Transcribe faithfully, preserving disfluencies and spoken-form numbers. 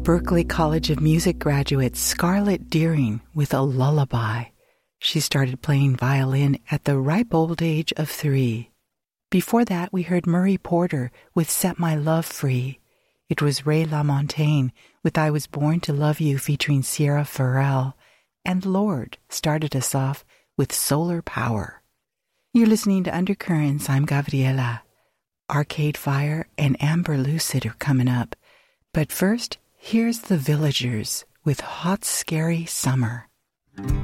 Berklee College of Music graduate Scarlett Deering with a lullaby. She started playing violin at the ripe old age of three. Before that, we heard Murray Porter with Set My Love Free. It was Ray LaMontagne with I Was Born to Love You featuring Sierra Farrell. And Lorde started us off with Solar Power. You're listening to Undercurrents. I'm Gabriela. Arcade Fire and Amber Lucid are coming up. But first, here's The Villagers with Hot Scary Summer.